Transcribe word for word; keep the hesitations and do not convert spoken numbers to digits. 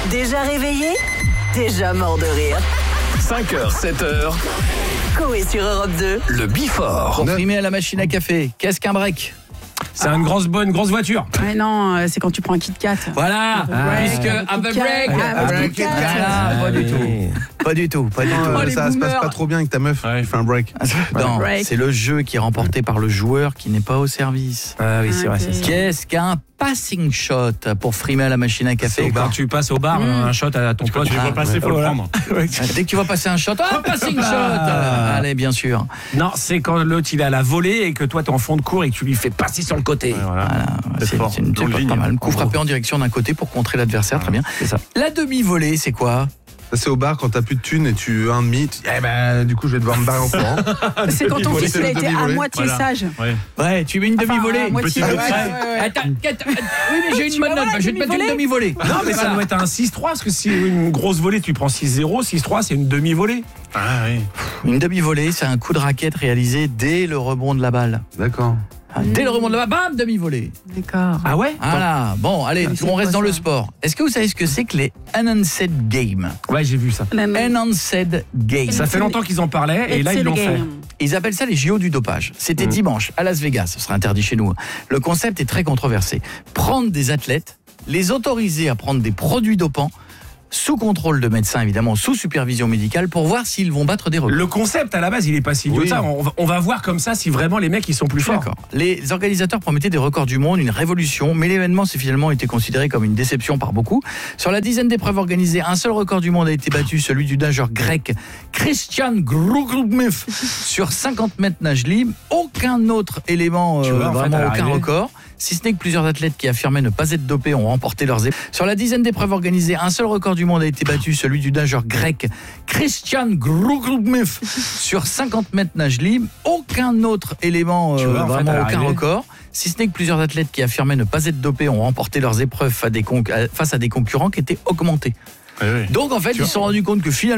Déjà réveillé? Déjà mort de rire. cinq heures, sept heures. Coé sur Europe deux. Le Before. Comprimé à la machine à café. Qu'est-ce qu'un break? C'est une grosse bonne grosse voiture. Ouais, non, euh, c'est quand tu prends un Kit Kat. Voilà, Ah, puisque ouais. have a break, Ah, have a ouais. break. Voilà, pas du tout, pas du tout, pas du Oh, tout. les ça se passe boomers. pas trop bien avec ta meuf. Ouais. Tu fais un break. Non, Break. c'est le jeu qui est remporté par le joueur qui n'est pas au service. Ah oui, c'est vrai, c'est ça. Qu'est-ce qu'un passing shot pour frimer à la machine à café? C'est quand tu passes au bar, un shot à ton pote, tu Ah, vas passer, ouais. faut le prendre. Dès que tu vas passer un shot, oh, passing shot. Allez, bien sûr. Non, c'est quand l'autre il est à la volée et que toi t'es en fond de cours et que tu lui fais passer sur le côté. Voilà, C'est c'est fort. c'est une Dans le c'est ligne, pas mal. en Coup gros. frappé en direction d'un côté pour contrer l'adversaire, très bien. C'est ça. La demi-volée, c'est quoi? Ça, c'est au bar quand t'as plus de thunes et tu veux un demi. Tu dis, eh ben, du coup, je vais devoir me barrer en courant. C'est quand ton demi-volée, fils c'est il a le été à demi-volée. moitié Voilà. sage. Ouais. Ouais, tu mets une Enfin, demi-volée. à moitié, Petit ouais, secret. ouais, ouais. Attends, attends, oui, mais j'ai une Tu bonne vas note, voir, je vais te mettre une demi-volée. demi-volée. Non, mais ça doit être un six trois parce que si une grosse volée tu prends six zéro, six trois c'est une demi-volée. Ah oui. Une demi-volée, c'est un coup de raquette réalisé dès le rebond de la balle. D'accord. Ah, Dès le rebond de la balle, bam, demi-volée. D'accord. Ah ouais. Voilà. Bon, allez, Ah, c'est on reste quoi, dans le ça sport. Est-ce que vous savez ce que c'est que les Enhanced Games? Ouais, j'ai vu ça. Enhanced Games. Ça fait longtemps qu'ils en parlaient et là ils l'ont fait. Ils appellent ça les J O du dopage. C'était Mmh. dimanche à Las Vegas, ce sera interdit chez nous. Le concept est très controversé. Prendre des athlètes, les autoriser à prendre des produits dopants, sous contrôle de médecins évidemment, sous supervision médicale, pour voir s'ils vont battre des records. Le concept à la base il est pas si idiot Oui. que ça. On va, on va voir comme ça si vraiment les mecs ils sont plus forts. D'accord. Les organisateurs promettaient des records du monde, une révolution, mais l'événement s'est finalement été considéré comme une déception par beaucoup. Sur la dizaine d'épreuves organisées, un seul record du monde a été battu, celui du nageur grec Christian Grugmev sur cinquante mètres nage libre. Aucun autre élément, Tu euh, vois, en fait, vraiment à aucun l'arrivée. record. Si ce n'est que plusieurs athlètes qui affirmaient ne pas être dopés ont remporté leurs épreuves. Sur la dizaine d'épreuves organisées, un seul record du monde a été battu, celui du nageur grec Christian Grugmev sur cinquante mètres nage libre. Aucun autre élément, Tu euh, vois, en fait, vraiment à aucun l'arrivée. record. Si ce n'est que plusieurs athlètes qui affirmaient ne pas être dopés ont remporté leurs épreuves face à des, conc- face à des concurrents qui étaient augmentés. Ouais, ouais. Donc en fait, ils se sont rendus compte que finalement